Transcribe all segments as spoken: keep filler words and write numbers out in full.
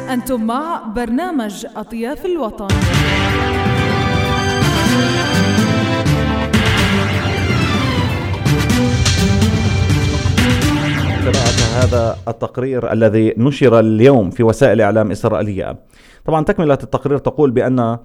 أنتم مع برنامج أطياف الوطن. قراءة هذا التقرير الذي نشر اليوم في وسائل إعلام إسرائيلية. طبعا تكملة التقرير تقول بأن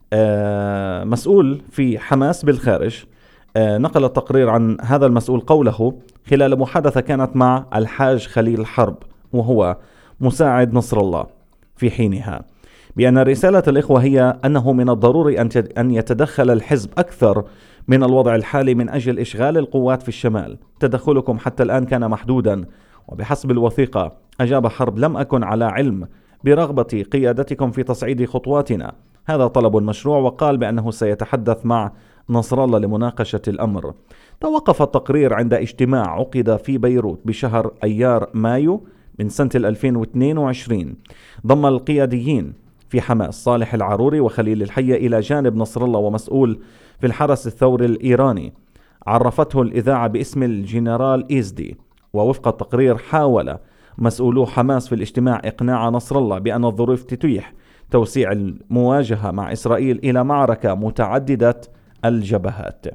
مسؤول في حماس بالخارج نقل التقرير عن هذا المسؤول قوله خلال محادثة كانت مع الحاج خليل حرب وهو مساعد نصر الله في حينها، بأن رسالة الإخوة هي أنه من الضروري أن يتدخل الحزب أكثر من الوضع الحالي من أجل إشغال القوات في الشمال. تدخلكم حتى الآن كان محدودا، وبحسب الوثيقة أجاب حرب: لم أكن على علم برغبة قيادتكم في تصعيد خطواتنا، هذا طلب مشروع، وقال بأنه سيتحدث مع نصر الله لمناقشة الأمر. توقف التقرير عند اجتماع عقد في بيروت بشهر أيار مايو من سنة ألفين واثنين وعشرين ضم القياديين في حماس صالح العروري وخليل الحية إلى جانب نصر الله ومسؤول في الحرس الثوري الإيراني عرفته الإذاعة باسم الجنرال إيزدي. ووفق التقرير حاول مسؤولو حماس في الاجتماع إقناع نصر الله بأن الظروف تتيح توسيع المواجهة مع إسرائيل إلى معركة متعددة الجبهات.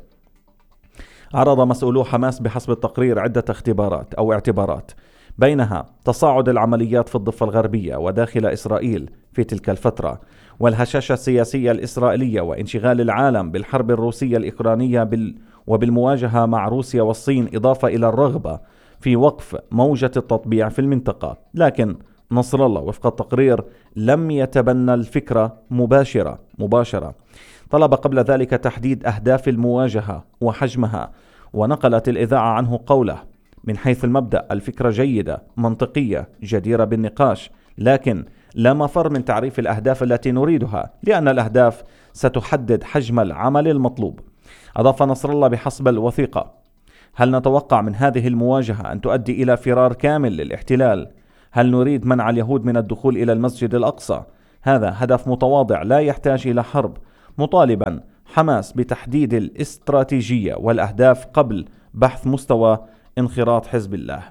عرض مسؤولو حماس بحسب التقرير عدة اختبارات أو اعتبارات، بينها تصاعد العمليات في الضفة الغربية وداخل إسرائيل في تلك الفترة، والهشاشة السياسية الإسرائيلية، وانشغال العالم بالحرب الروسية الإوكرانية بال وبالمواجهة مع روسيا والصين، إضافة إلى الرغبة في وقف موجة التطبيع في المنطقة. لكن نصر الله وفق التقرير لم يتبنى الفكرة مباشرة مباشرة طلب قبل ذلك تحديد أهداف المواجهة وحجمها، ونقلت الإذاعة عنه قوله: من حيث المبدأ الفكرة جيدة منطقية جديرة بالنقاش، لكن لا مفر من تعريف الأهداف التي نريدها، لأن الأهداف ستحدد حجم العمل المطلوب. أضاف نصر الله بحسب الوثيقة: هل نتوقع من هذه المواجهة أن تؤدي إلى فرار كامل للاحتلال؟ هل نريد منع اليهود من الدخول إلى المسجد الأقصى؟ هذا هدف متواضع لا يحتاج إلى حرب، مطالبا حماس بتحديد الاستراتيجية والأهداف قبل بحث مستوى انخراط حزب الله.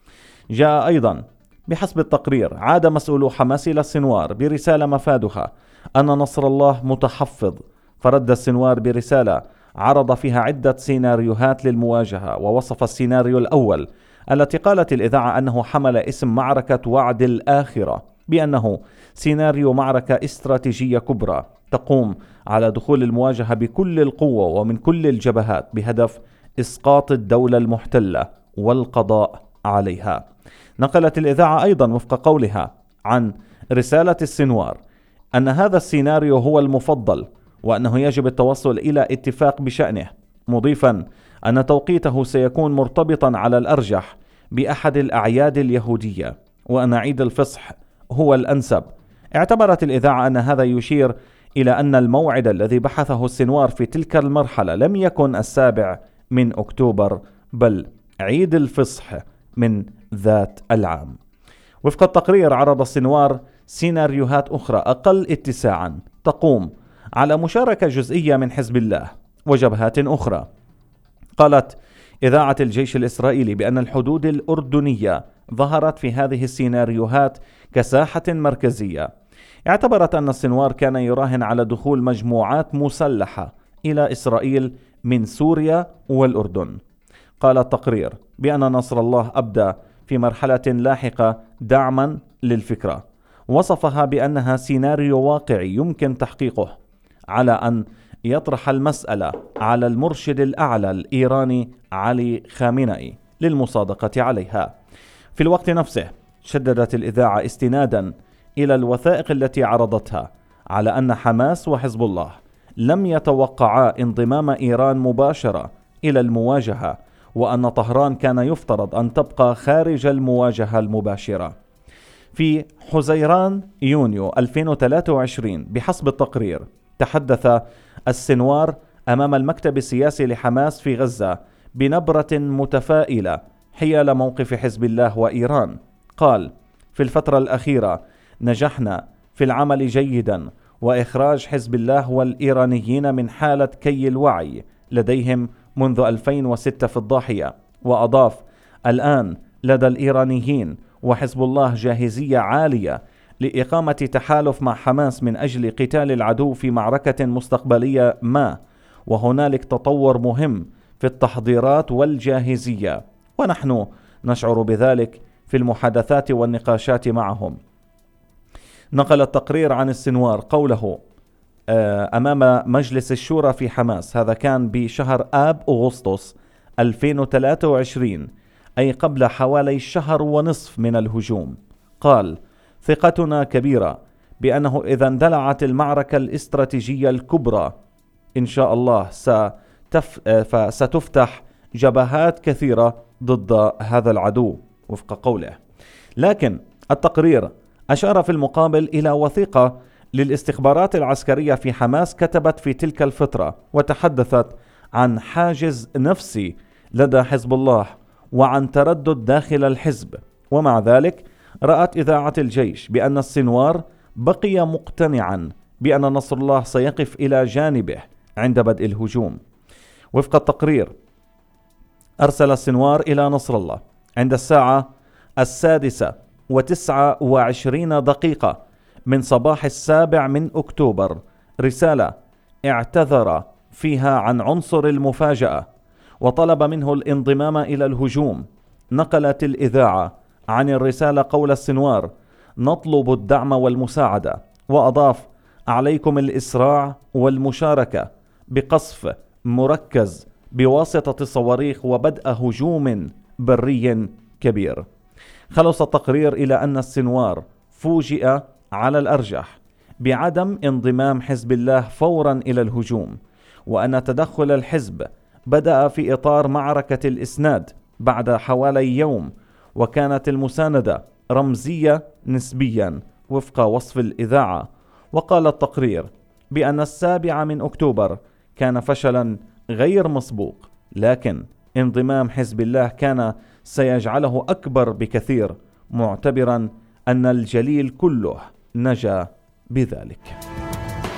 جاء أيضا بحسب التقرير عاد مسؤولو حماس إلى السنوار برسالة مفادها أن نصر الله متحفظ، فرد السنوار برسالة عرض فيها عدة سيناريوهات للمواجهة، ووصف السيناريو الأول التي قالت الإذاعة أنه حمل اسم معركة وعد الآخرة بأنه سيناريو معركة استراتيجية كبرى تقوم على دخول المواجهة بكل القوة ومن كل الجبهات بهدف إسقاط الدولة المحتلة والقضاء عليها. نقلت الإذاعة أيضا وفق قولها عن رسالة السنوار أن هذا السيناريو هو المفضل وأنه يجب التوصل إلى اتفاق بشأنه، مضيفا أن توقيته سيكون مرتبطا على الأرجح بأحد الأعياد اليهودية، وأن عيد الفصح هو الأنسب. اعتبرت الإذاعة أن هذا يشير إلى أن الموعد الذي بحثه السنوار في تلك المرحلة لم يكن السابع من أكتوبر، بل عيد الفصح من ذات العام. وفق التقرير عرض السنوار سيناريوهات أخرى أقل اتساعا تقوم على مشاركة جزئية من حزب الله وجبهات أخرى. قالت إذاعة الجيش الإسرائيلي بأن الحدود الأردنية ظهرت في هذه السيناريوهات كساحة مركزية. اعتبرت أن السنوار كان يراهن على دخول مجموعات مسلحة إلى إسرائيل من سوريا والأردن. قال التقرير بأن نصر الله أبدى في مرحلة لاحقة دعما للفكرة، وصفها بأنها سيناريو واقعي يمكن تحقيقه، على أن يطرح المسألة على المرشد الأعلى الإيراني علي خامنئي للمصادقة عليها. في الوقت نفسه شددت الإذاعة استنادا إلى الوثائق التي عرضتها على أن حماس وحزب الله لم يتوقعا انضمام إيران مباشرة إلى المواجهة، وأن طهران كان يفترض أن تبقى خارج المواجهة المباشرة. في حزيران يونيو ألفين وثلاثة وعشرين بحسب التقرير تحدث السنوار أمام المكتب السياسي لحماس في غزة بنبرة متفائلة حيال موقف حزب الله وإيران. قال: في الفترة الأخيرة نجحنا في العمل جيدا وإخراج حزب الله والإيرانيين من حالة كي الوعي لديهم منذ ألفين وستة في الضاحية. وأضاف: الآن لدى الإيرانيين وحزب الله جاهزية عالية لإقامة تحالف مع حماس من أجل قتال العدو في معركة مستقبلية ما، وهنالك تطور مهم في التحضيرات والجاهزية، ونحن نشعر بذلك في المحادثات والنقاشات معهم. نقل التقرير عن السنوار قوله أمام مجلس الشورى في حماس، هذا كان بشهر آب أغسطس ألفين وثلاثة وعشرين، أي قبل حوالي شهر ونصف من الهجوم. قال: ثقتنا كبيرة بأنه إذا اندلعت المعركة الاستراتيجية الكبرى إن شاء الله ستف... ستفتح جبهات كثيرة ضد هذا العدو وفق قوله. لكن التقرير أشار في المقابل إلى وثيقة للاستخبارات العسكرية في حماس كتبت في تلك الفترة، وتحدثت عن حاجز نفسي لدى حزب الله وعن تردد داخل الحزب. ومع ذلك رأت إذاعة الجيش بأن السنوار بقي مقتنعا بأن نصر الله سيقف إلى جانبه عند بدء الهجوم. وفق التقرير أرسل السنوار إلى نصر الله عند الساعة السادسة وتسعة وعشرين دقيقة من صباح السابع من أكتوبر رسالة اعتذر فيها عن عنصر المفاجأة وطلب منه الانضمام إلى الهجوم. نقلت الإذاعة عن الرسالة قول السنوار: نطلب الدعم والمساعدة، وأضاف: عليكم الإسراع والمشاركة بقصف مركز بواسطة الصواريخ وبدء هجوم بري كبير. خلص التقرير إلى أن السنوار فوجئ على الأرجح بعدم انضمام حزب الله فورا إلى الهجوم، وأن تدخل الحزب بدأ في إطار معركة الإسناد بعد حوالي يوم، وكانت المساندة رمزية نسبيا وفق وصف الإذاعة. وقال التقرير بأن السابع من أكتوبر كان فشلا غير مسبوق، لكن انضمام حزب الله كان سيجعله أكبر بكثير، معتبرا أن الجليل كله نجا بذلك.